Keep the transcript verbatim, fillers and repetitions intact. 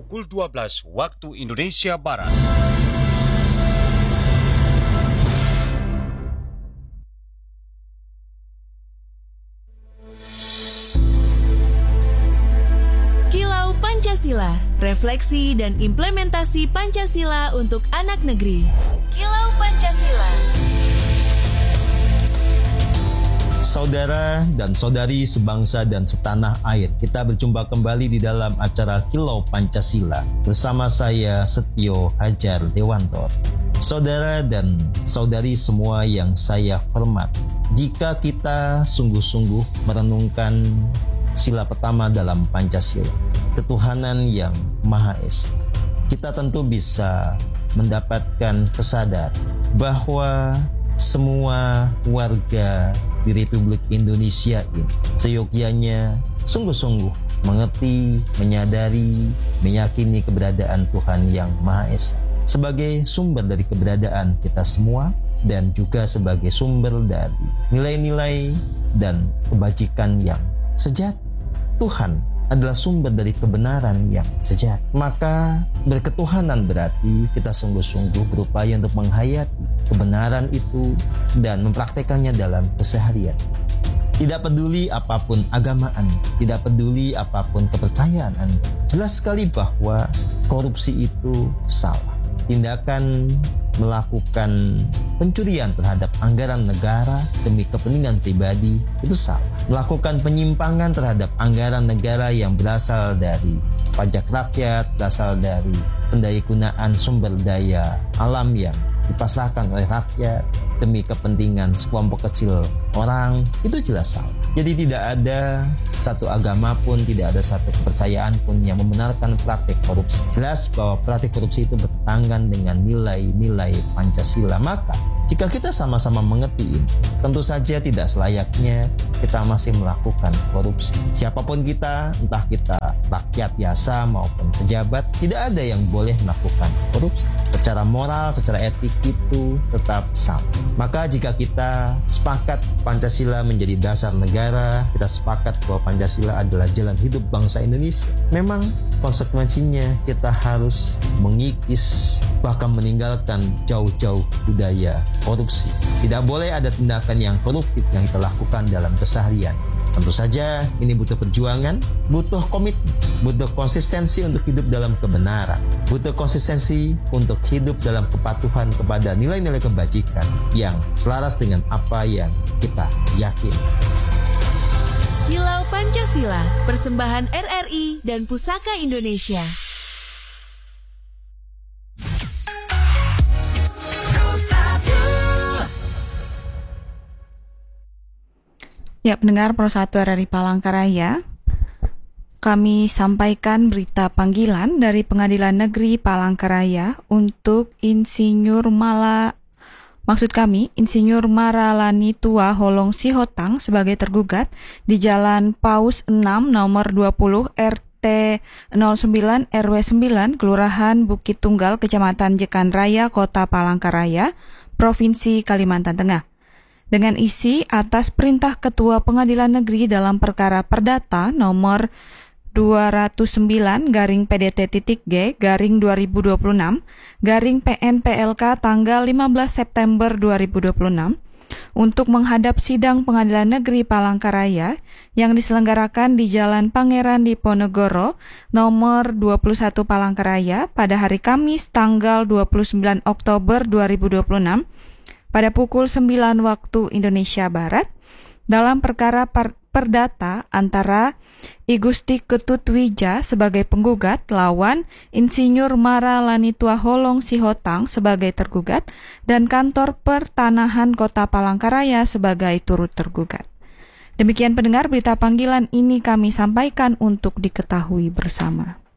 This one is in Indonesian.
pukul dua belas waktu Indonesia Barat. Kilau Pancasila, refleksi dan implementasi Pancasila untuk anak negeri. Kilau Pancasila. Saudara dan saudari sebangsa dan setanah air, kita berjumpa kembali di dalam acara Kilau Pancasila bersama saya Setio Hajar Dewanto. Saudara dan saudari semua yang saya hormati, jika kita sungguh-sungguh merenungkan sila pertama dalam Pancasila, ketuhanan yang Maha Esa, kita tentu bisa mendapatkan kesadaran bahwa semua warga di Republik Indonesia ini seyogyanya sungguh-sungguh mengerti, menyadari, meyakini keberadaan Tuhan yang Maha Esa sebagai sumber dari keberadaan kita semua dan juga sebagai sumber dari nilai-nilai dan kebajikan yang sejati. Tuhan adalah sumber dari kebenaran yang sejati. Maka berketuhanan berarti kita sungguh-sungguh berupaya untuk menghayati kebenaran itu dan mempraktekannya dalam keseharian. Tidak peduli apapun agama Anda, tidak peduli apapun kepercayaan Anda, jelas sekali bahwa korupsi itu salah. Tindakan melakukan pencurian terhadap anggaran negara demi kepentingan pribadi itu salah. Melakukan penyimpangan terhadap anggaran negara yang berasal dari pajak rakyat, berasal dari pendayagunaan sumber daya alam yang dipasrahkan oleh rakyat demi kepentingan sekelompok kecil orang, itu jelas salah. Jadi tidak ada satu agama pun, tidak ada satu kepercayaan pun yang membenarkan praktik korupsi. Jelas bahwa praktik korupsi itu bertentangan dengan nilai-nilai Pancasila. Maka jika kita sama-sama mengerti ini, tentu saja tidak selayaknya kita masih melakukan korupsi. Siapapun kita, entah kita rakyat biasa maupun pejabat, tidak ada yang boleh melakukan korupsi. Secara moral, secara etik itu tetap sama. Maka jika kita sepakat Pancasila menjadi dasar negara, kita sepakat bahwa Pancasila adalah jalan hidup bangsa Indonesia, memang konsekuensinya kita harus mengikis, bahkan meninggalkan jauh-jauh budaya korupsi. Tidak boleh ada tindakan yang koruptif yang kita lakukan dalam keseharian. Tentu saja ini butuh perjuangan, butuh komitmen, butuh konsistensi untuk hidup dalam kebenaran, butuh konsistensi untuk hidup dalam kepatuhan kepada nilai-nilai kebajikan yang selaras dengan apa yang kita yakini. Kilau Pancasila, persembahan R R I dan Pusaka Indonesia. Ya, pendengar Pro satu R R I Palangkaraya, kami sampaikan berita panggilan dari Pengadilan Negeri Palangkaraya untuk Insinyur Mala, maksud kami Insinyur Maralani Tua Holong Sihotang sebagai tergugat di Jalan Paus enam nomor dua puluh R T nol sembilan R W sembilan Kelurahan Bukit Tunggal Kecamatan Jekan Raya Kota Palangkaraya, Provinsi Kalimantan Tengah. Dengan isi atas perintah Ketua Pengadilan Negeri dalam perkara perdata nomor dua nol sembilan garing P D T.G garing dua ribu dua puluh enam garing P N P L K tanggal lima belas September dua ribu dua puluh enam untuk menghadap sidang Pengadilan Negeri Palangkaraya yang diselenggarakan di Jalan Pangeran Diponegoro nomor dua puluh satu Palangkaraya pada hari Kamis tanggal dua puluh sembilan Oktober dua ribu dua puluh enam pada pukul sembilan waktu Indonesia Barat dalam perkara per- perdata antara I Gusti Ketut Wija sebagai penggugat lawan Insinyur Maralani Tua Holong Sihotang sebagai tergugat dan Kantor Pertanahan Kota Palangkaraya sebagai turut tergugat. Demikian pendengar, berita panggilan ini kami sampaikan untuk diketahui bersama.